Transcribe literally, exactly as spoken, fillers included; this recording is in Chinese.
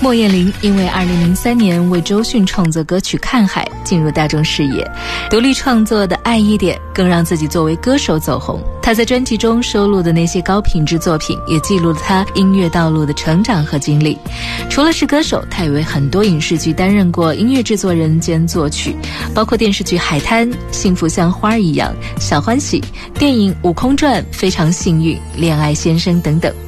莫艳玲因为二零零三年为周迅创作歌曲《看海》进入大众视野，独立创作的《爱一点》更让自己作为歌手走红。她在专辑中收录的那些高品质作品，也记录了她音乐道路的成长和经历。除了是歌手，她也为很多影视剧担任过音乐制作人兼作曲，包括电视剧《海滩》、《幸福像花儿一样》、《小欢喜》、电影《悟空传》、《非常幸运》、《恋爱先生》等等。